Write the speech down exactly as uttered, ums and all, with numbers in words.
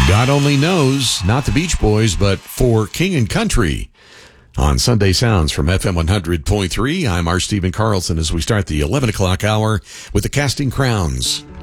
God Only Knows, not the Beach Boys, but For King and Country. On Sunday Sounds from F M one hundred point three, I'm R. Stephen Carlson as we start the eleven o'clock hour with the Casting Crowns.